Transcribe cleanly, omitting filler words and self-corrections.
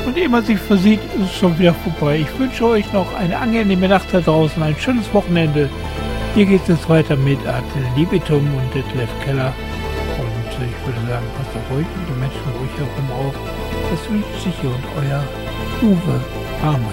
Und ehe man sich versieht, ist es schon wieder vorbei. Ich wünsche euch noch eine angenehme Nacht da draußen, ein schönes Wochenende. Hier geht es weiter mit Libitum und Detlef Keller. Und ich würde sagen, passt auf euch und die Menschen ruhig herum auf. Das wünscht sich hier und euer Uwe Hamann.